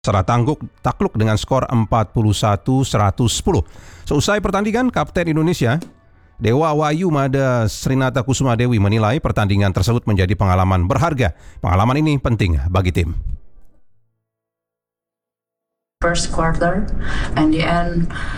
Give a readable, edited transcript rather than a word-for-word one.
secara takluk dengan skor 41-110. Seusai pertandingan, Kapten Indonesia Dewa Wahyu Mada Srinata Kusuma Dewi menilai pertandingan tersebut menjadi pengalaman berharga. Pengalaman ini penting bagi tim. First quarter, and the end